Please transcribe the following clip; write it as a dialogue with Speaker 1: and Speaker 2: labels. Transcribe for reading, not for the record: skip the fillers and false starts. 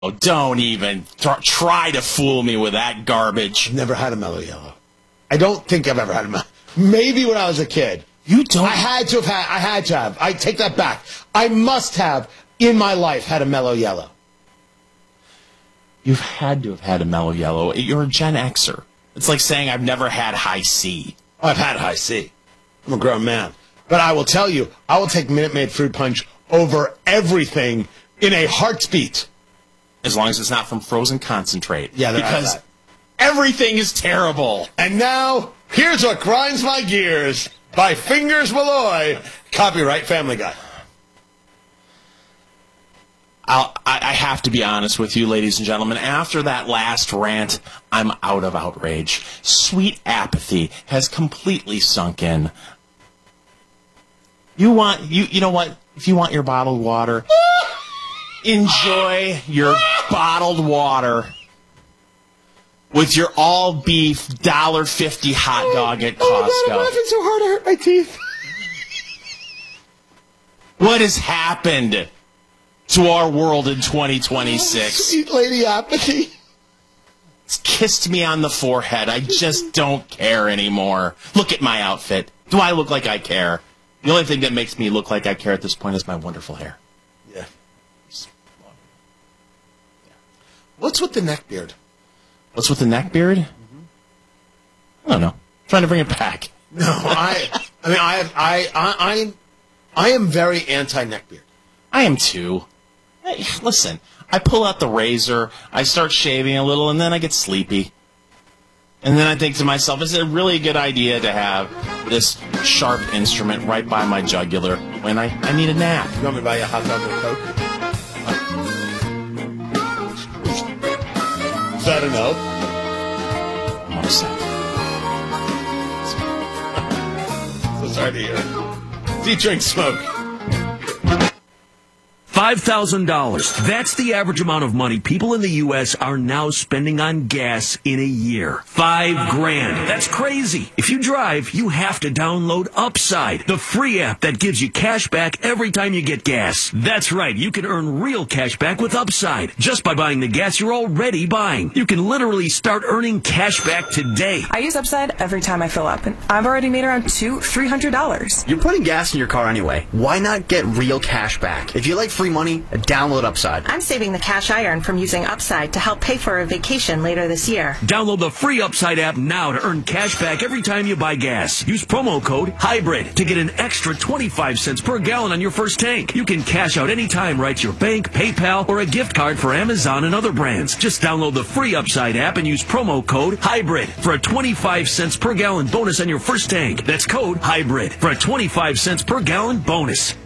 Speaker 1: Oh, don't even try to fool me with that garbage.
Speaker 2: Never had a Mellow Yellow. I don't think I've ever had a Mellow. Maybe when I was a kid.
Speaker 1: You don't?
Speaker 2: I had to have. I take that back. I must have, in my life, had a Mellow Yellow.
Speaker 1: You've had to have had a Mellow Yellow. You're a Gen Xer. It's like saying I've never had High C.
Speaker 2: I've had High C. I'm a grown man. But I will tell you, I will take Minute Maid Fruit Punch over everything in a heartbeat.
Speaker 1: As long as it's not from frozen concentrate.
Speaker 2: Yeah,
Speaker 1: because everything is terrible.
Speaker 2: And now, here's what grinds my gears by Fingers Malloy. Copyright Family Guy.
Speaker 1: I have to be honest with you, ladies and gentlemen. After that last rant, I'm out of outrage. Sweet apathy has completely sunk in. You know what? If you want your bottled water, enjoy your bottled water with your all-beef $1.50 hot dog at Costco.
Speaker 2: Oh, God, I'm laughing so hard I hurt my teeth.
Speaker 1: What has happened to our world in 2026?
Speaker 2: Sweet lady apathy.
Speaker 1: It's kissed me on the forehead. I just don't care anymore. Look at my outfit. Do I look like I care? The only thing that makes me look like I care at this point is my wonderful hair.
Speaker 2: Yeah. What's with the neck beard?
Speaker 1: What's with the neck beard? Mm-hmm. I don't know. I'm trying to bring it back.
Speaker 2: No, I am very anti-neck beard.
Speaker 1: I am too. Hey, listen, I pull out the razor, I start shaving a little, and then I get sleepy. And then I think to myself, is it really a good idea to have this sharp instrument right by my jugular when I need a nap?
Speaker 2: You want me to buy you a hot dog and a Coke? Is that a no?
Speaker 1: I'm upset.
Speaker 2: So sorry to hear. Do you drink smoke?
Speaker 3: $5,000. That's the average amount of money people in the U.S. are now spending on gas in a year. $5,000. That's crazy. If you drive, you have to download Upside, the free app that gives you cash back every time you get gas. That's right. You can earn real cash back with Upside just by buying the gas you're already buying. You can literally start earning cash back today.
Speaker 4: I use Upside every time I fill up, and I've already made around $300.
Speaker 5: You're putting gas in your car anyway. Why not get real cash back? If you like free money, download Upside.
Speaker 6: I'm saving the cash I earn from using Upside to help pay for a vacation later this year.
Speaker 3: Download the free Upside app now to earn cash back every time you buy gas. Use promo code HYBRID to get an extra 25 cents per gallon on your first tank. You can cash out anytime right to your bank, PayPal, or a gift card for Amazon and other brands. Just download the free Upside app and use promo code HYBRID for a 25 cents per gallon bonus on your first tank. That's code HYBRID for a 25 cents per gallon bonus.